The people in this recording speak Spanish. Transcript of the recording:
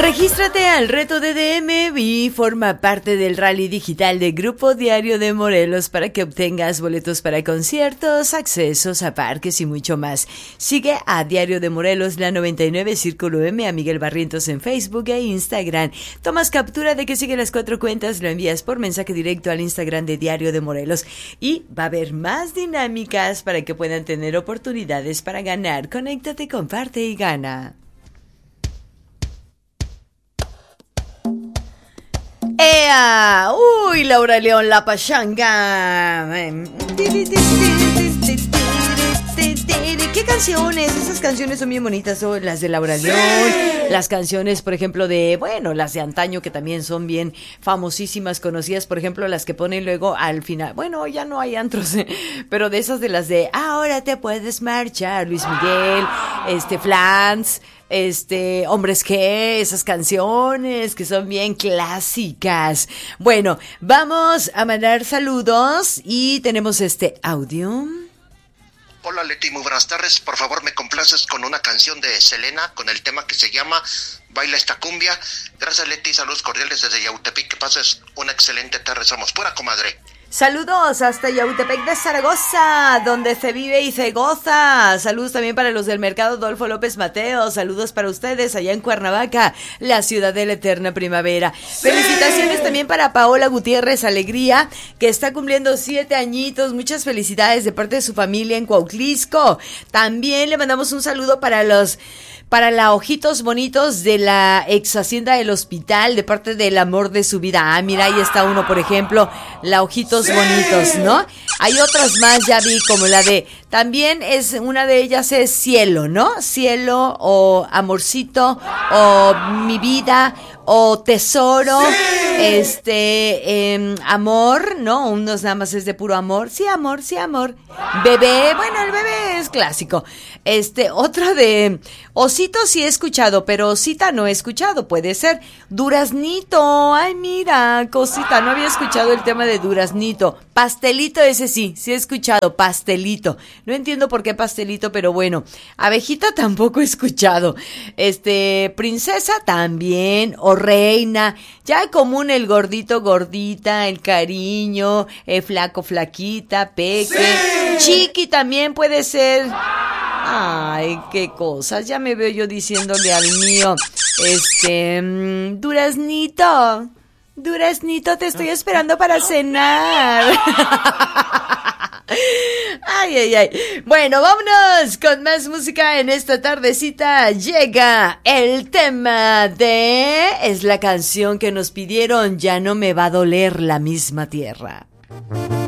Regístrate al reto de DM y forma parte del rally digital de Grupo Diario de Morelos para que obtengas boletos para conciertos, accesos a parques y mucho más. Sigue a Diario de Morelos, la 99 Círculo M, a Miguel Barrientos en Facebook e Instagram. Tomas captura de que sigue las 4 cuentas, lo envías por mensaje directo al Instagram de Diario de Morelos y va a haber más dinámicas para que puedan tener oportunidades para ganar. Conéctate, comparte y gana. ¡Ea! ¡Uy, Laura León, la pachanga! ¿Qué canciones? Esas canciones son bien bonitas, son las de Laura León. Las canciones, por ejemplo, las de antaño, que también son bien famosísimas, conocidas, por ejemplo, las que ponen luego al final. Bueno, ya no hay antros, pero de esas de las de Ahora te puedes marchar, Luis Miguel, Flans, Hombres G, esas canciones que son bien clásicas. Bueno, vamos a mandar saludos y tenemos este audio. Hola Leti, muy buenas tardes. Por favor, me complaces con una canción de Selena con el tema que se llama Baila esta cumbia. Gracias Leti, saludos cordiales desde Yautepec. Que pases una excelente tarde. Somos pura comadre. Saludos hasta Yautepec de Zaragoza, donde se vive y se goza. Saludos también para los del Mercado Adolfo López Mateo. Saludos para ustedes allá en Cuernavaca, la ciudad de la eterna primavera. ¡Sí! Felicitaciones también para Paola Gutiérrez Alegría, que está cumpliendo 7 añitos. Muchas felicidades de parte de su familia en Cuautlisco. También le mandamos un saludo para la Ojitos Bonitos de la ex Hacienda del Hospital, de parte del amor de su vida. Ah, mira, ahí está uno, por ejemplo, la Ojitos Bonitos, ¿no? Hay otras más, ya vi, como la de, también es, una de ellas es Cielo, ¿no? Cielo, o Amorcito, o Mi Vida, o Tesoro, Amor, ¿no? Unos nada más es de puro amor. Sí, amor, sí, amor. Bebé, bueno, el bebé es clásico. Otra de Osito sí he escuchado, pero Osita no he escuchado, puede ser. Duraznito, ay mira, cosita, no había escuchado el tema de Duraznito. Pastelito, ese sí he escuchado, Pastelito. No entiendo por qué Pastelito, pero bueno. Abejita tampoco he escuchado. Princesa también, o Reina. Ya común el gordito, gordita, el cariño, flaco, flaquita, peque. Chiqui también puede ser. Ay, qué cosas, ya me veo yo diciéndole al mío, Duraznito, te estoy esperando para cenar. Ay. Bueno, vámonos con más música en esta tardecita. Llega el tema es la canción que nos pidieron, Ya no me va a doler la misma tierra.